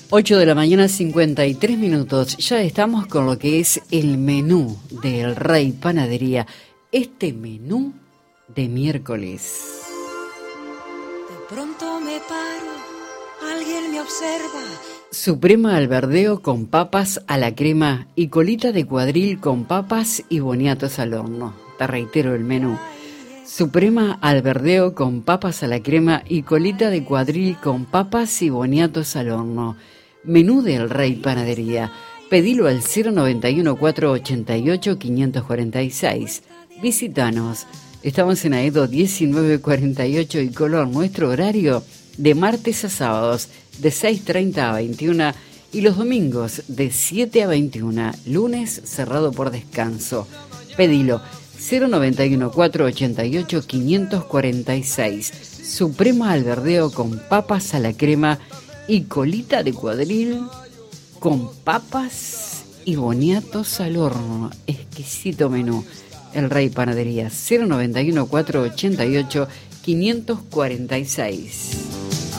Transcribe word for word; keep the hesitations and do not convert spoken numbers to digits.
ocho de la mañana, cincuenta y tres minutos. Ya estamos con lo que es el menú del Rey Panadería. Este menú de miércoles. De pronto me paro, alguien me observa. Suprema al verdeo con papas a la crema y colita de cuadril con papas y boniatos al horno. Te reitero el menú. Suprema al verdeo con papas a la crema y colita de cuadril con papas y boniatos al horno. Menú del Rey Panadería. Pedilo al cero noventa y uno, cuatrocientos ochenta y ocho, quinientos cuarenta y seis. Visítanos. Estamos en Aedo diecinueve cuarenta y ocho y Colón. Nuestro horario de martes a sábados de seis treinta a veintiuna y los domingos de siete a veintiuna. Lunes cerrado por descanso. Pedilo cero noventa y uno, cuatrocientos ochenta y ocho, quinientos cuarenta y seis. Suprema al verdeo con papas a la crema y colita de cuadril con papas y boniatos al horno. Exquisito menú. El Rey Panadería. Cero noventa y uno, cuatrocientos ochenta y ocho, quinientos cuarenta y seis.